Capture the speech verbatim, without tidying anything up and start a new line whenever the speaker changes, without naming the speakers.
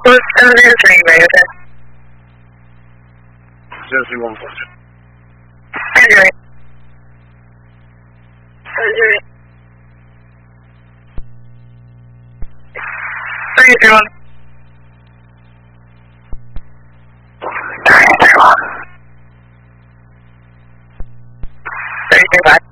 What's seven zero three, Raven?
zero three one four.
Surgery. Surgery. Three zero one. Three zero one. Three zero five.